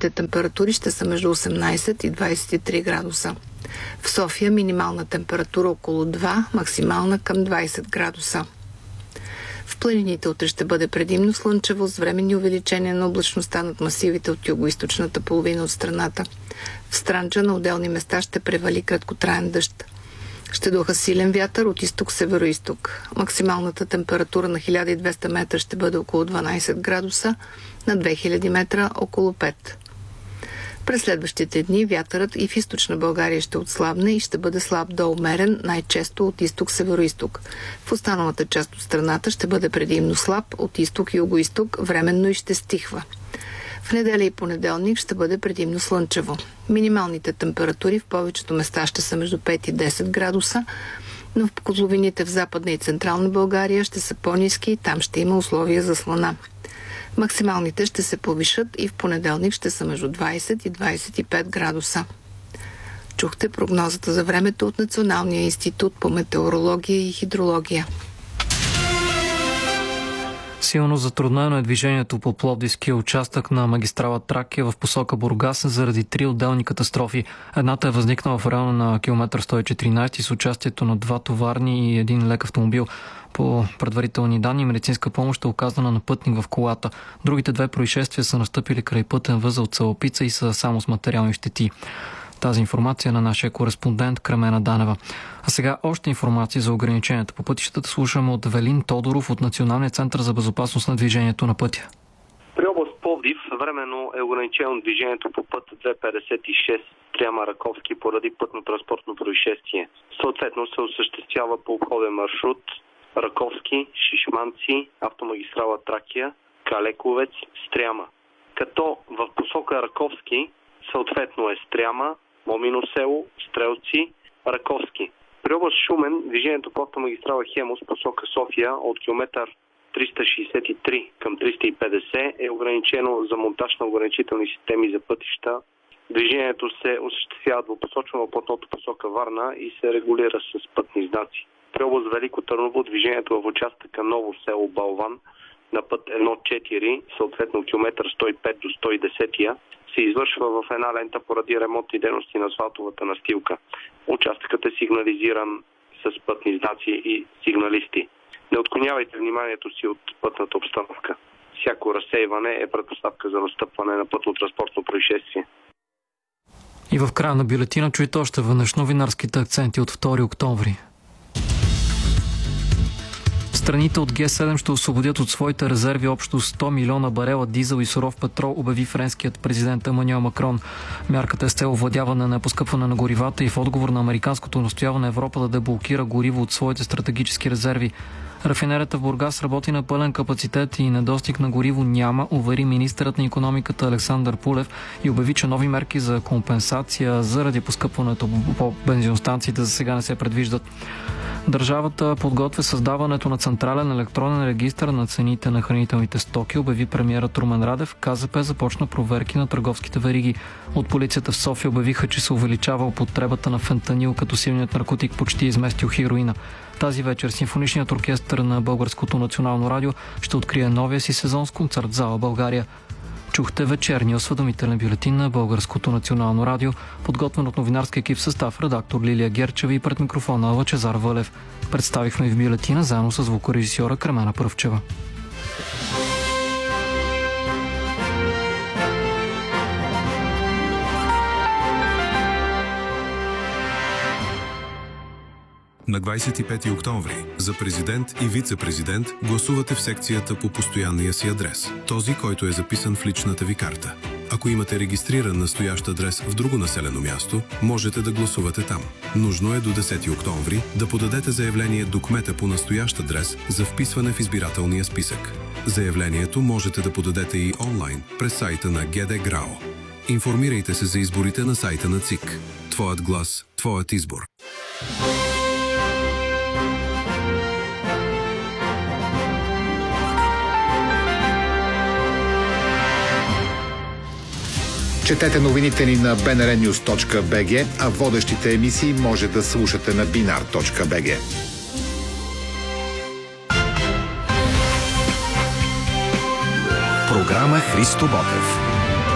Нощните температури ще са между 18 и 23 градуса. В София минимална температура около 2, максимална към 20 градуса. В планините утре ще бъде предимно слънчево с временни увеличения на облачността над масивите от югоизточната половина от страната. В Странджа на отделни места ще превали краткотраен дъжд. Ще духа силен вятър от изток-североизток. Максималната температура на 1200 метра ще бъде около 12 градуса, на 2000 метра около 5. През следващите дни вятърът и в източна България ще отслабне и ще бъде слаб до умерен, най-често от изток-североизток. В останалата част от страната ще бъде предимно слаб от изток-югоизток, временно и ще стихва. В неделя и понеделник ще бъде предимно слънчево. Минималните температури в повечето места ще са между 5 и 10 градуса, но в котловините в Западна и Централна България ще са по-ниски и там ще има условия за слана. Максималните ще се повишат и в понеделник ще са между 20 и 25 градуса. Чухте прогнозата за времето от Националния институт по метеорология и хидрология. Силно затруднено е движението по Пловдивския участък на магистрала Тракия в посока Бургас заради 3 отделни катастрофи. Едната е възникнала в района на километър 114 с участието на 2 товарни и един лек автомобил. По предварителни данни, медицинска помощ е оказана на пътник в колата. Другите 2 происшествия са настъпили край пътен възел Цалапица и са само с материални щети. Тази информация на нашия кореспондент Кремена Данева. А сега още информация за ограниченията по пътищата слушаме от Велин Тодоров от Националния център за безопасност на движението на пътя. При област Пловдив временно е ограничено движението по път 256 Тряма Раковски поради пътно-транспортно происшествие. Съответно се осъществява по обходен маршрут Раковски, Шишманци, автомагистрала Тракия, Калековец, Стряма. Като в посока Раковски съответно е Стряма, Момино село, Стрелци, Раковски. При област Шумен движението по автомагистрала Хемус посока София от километър 363 към 350 е ограничено за монтаж на ограничителни системи за пътища. Движението се осъществява двупосочно в платното посока Варна и се регулира с пътни знаци. При област Велико Търново движението в участъка Ново село Балван на път 1.4, съответно километър 105 до 110, се извършва в една лента поради ремонтни дейности на асфалтовата настилка. Участъкът е сигнализиран с пътни знаци и сигналисти. Не отклонявайте вниманието си от пътната обстановка. Всяко разсейване е предпоставка за настъпване на пътно-транспортно происшествие. И в края на бюлетина чуйте още веднъж новинарските акценти от 2 октомври. Страните от Г7 ще освободят от своите резерви общо 100 милиона барела дизел и суров петрол, обяви френският президент Емануел Макрон. Мярката е с цел овладяване на поскъпване на горивата и в отговор на американското настояване Европа да деблокира гориво от своите стратегически резерви. Рафинерията в Бургас работи на пълен капацитет и недостиг на гориво няма, увери министърът на икономиката Александър Пулев и обяви, че нови мерки за компенсация заради поскъпването по бензиностанциите за сега не се предвиждат. Държавата подготвя създаването на централен електронен регистър на цените на хранителните стоки, обяви премиерът Румен Радев. КЗП започна проверки на търговските вериги. От полицията в София обявиха, че се увеличава употребата на фентанил, като силният наркотик почти изместил хероина. Тази вечер симфоничният оркестър на Българското национално радио ще открие новия си сезон с концерт в зала България. Чухте вечерния осведомителен бюлетин на Българското национално радио, подготвен от новинарски екип в състав редактор Лилия Герчева и пред микрофона Лъчезар Вълев. Представихме в бюлетина заедно с звукорежисьора Кремена Пръвчева. На 25 октомври за президент и вице-президент гласувате в секцията по постоянния си адрес, този, който е записан в личната ви карта. Ако имате регистриран настоящ адрес в друго населено място, можете да гласувате там. Нужно е до 10 октомври да подадете заявление до кмета по настоящ адрес за вписване в избирателния списък. Заявлението можете да подадете и онлайн през сайта на ГД ГРАО. Информирайте се за изборите на сайта на ЦИК. Твоят глас, твоят избор. Четете новините ни на bnrnews.bg, а водещите емисии може да слушате на binar.bg. Програма Христо Ботев.